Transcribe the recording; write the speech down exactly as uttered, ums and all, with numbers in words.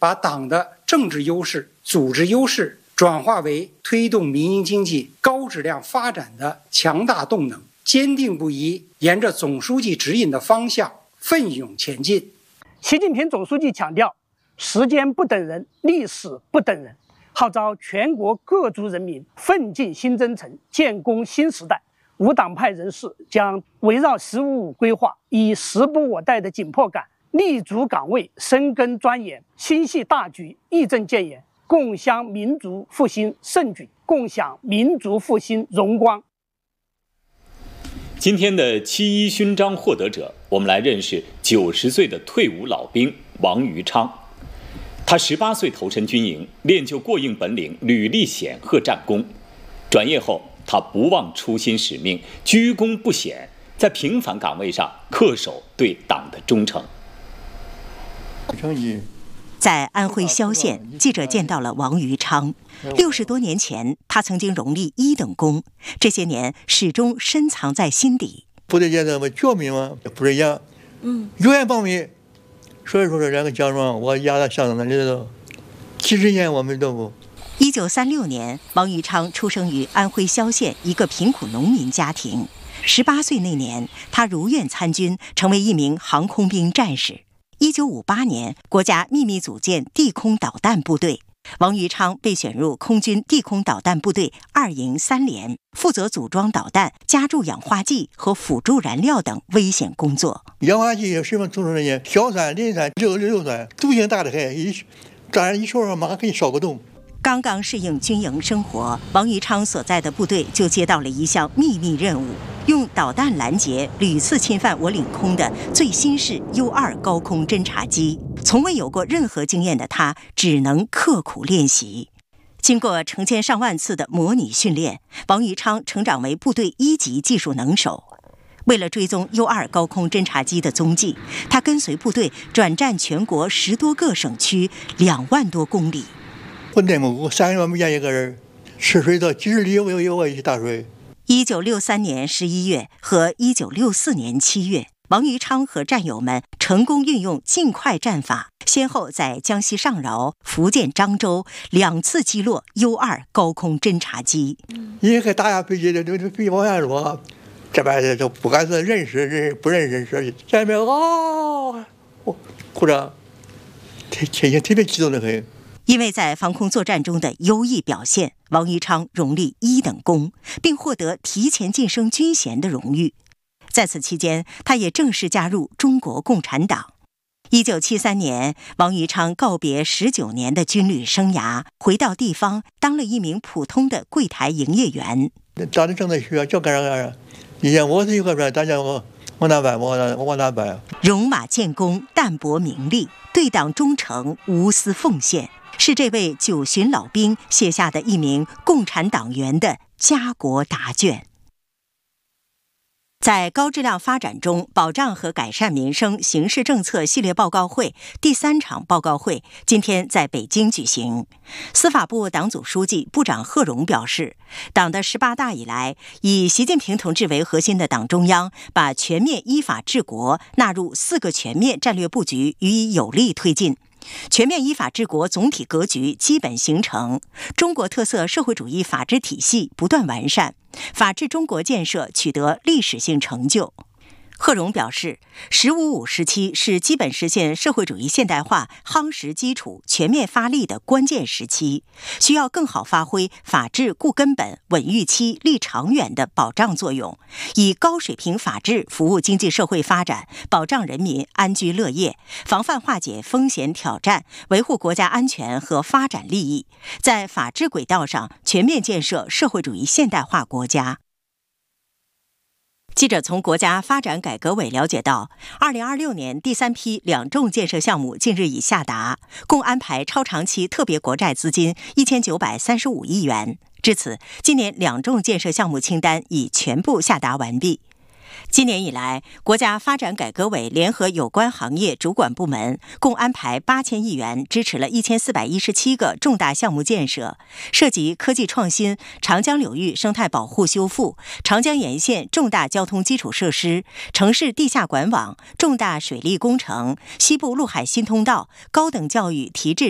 把党的政治优势、组织优势转化为推动民营经济高质量发展的强大动能，坚定不移沿着总书记指引的方向奋勇前进。 习近平总书记强调，时间不等人，历史不等人，号召全国各族人民奋进新征程，建功新时代。无党派人士将围绕“十五五”规划，以时不我待的紧迫感，立足岗位，深耕钻研，心系大局，义正谏言，共襄民族复兴盛举，共享民族复兴荣光。 今天的七一勋章获得者，我们来认识九十岁的退伍老兵王于昌。他十八岁投身军营，练就过硬本领，屡立显赫战功。转业后，他不忘初心使命，居功不显，在平凡岗位上恪守对党的忠诚。 在安徽萧县，记者见到了王于昌。六十多年前，他曾经荣立一等功，这些年始终深藏在心底。 部队阶段嘛，教民嘛，不是一样，嗯，永远保密。所以说，这个奖状我压在箱子那里头，几十年我们都不。 一九三六年，王于昌出生于安徽萧县一个贫苦农民家庭。十八岁那年，他如愿参军，成为一名航空兵战士。一九五八年，国家秘密组建地空导弹部队，王于昌被选入空军地空导弹部队二营三连，负责组装导弹、加注氧化剂和辅助燃料等危险工作。 氧化剂有什么组成的呢？硝酸、磷酸、硫硫酸，毒性大的很，一当然一烧上马上可以烧个洞。 刚刚适应军营生活，王于昌所在的部队就接到了一项秘密任务，用导弹拦截屡次侵犯我领空的最新式 U 二 高空侦察机。从未有过任何经验的他，只能刻苦练习。经过成千上万次的模拟训练，王于昌成长为部队一级技术能手。为了追踪 U 二 高空侦察机的踪迹，他跟随部队转战全国十多个省区，两万多公里。 我内蒙古三个没见一个人，吃水到几十里我有我一大水。 一九六三年十一月和一九六四年七月，王于昌和战友们成功运用尽快战法，先后在江西上饶、福建漳州两次击落 U 二 高空侦察机。 一个打下飞机的，这飞机往下落，这边就不管是认识人不认识人，这边啊，我鼓掌，特特特别激动的很。 因为在防空作战中的优异表现，王于昌荣立一等功，并获得提前晋升军衔的荣誉。在此期间，他也正式加入中国共产党。一九七三年，王于昌告别十九年的军旅生涯，回到地方当了一名普通的柜台营业员。 长得正在学，就干啥干啥。以前我是一个人，大家我往哪办，我往往哪办。 戎马建功，淡泊名利，对党忠诚，无私奉献，是这位九旬老兵写下的一名共产党员的家国答卷。在高质量发展中保障和改善民生形势政策系列报告会第三场报告会今天在北京举行。司法部党组书记、部长贺荣表示，党的十八大以来，以习近平同志为核心的党中央把全面依法治国纳入四个全面战略布局予以有力推进。全面依法治国总体格局基本形成，中国特色社会主义法治体系不断完善，法治中国建设取得历史性成就。贺荣表示，十五五时期是基本实现社会主义现代化夯实基础、全面发力的关键时期，需要更好发挥法治固根本、稳预期、立长远的保障作用，以高水平法治服务经济社会发展，保障人民安居乐业，防范化解风险挑战，维护国家安全和发展利益，在法治轨道上全面建设社会主义现代化国家。记者从国家发展改革委了解到，二零二六年第三批两重建设项目近日已下达，共安排超长期特别国债资金一千九百三十五亿元。至此，今年两重建设项目清单已全部下达完毕。今年以来，国家发展改革委联合有关行业主管部门，共安排八千亿元，支持了一千四百一十七个重大项目建设，涉及科技创新、长江流域生态保护修复、长江沿线重大交通基础设施、城市地下管网、重大水利工程、西部陆海新通道、高等教育提质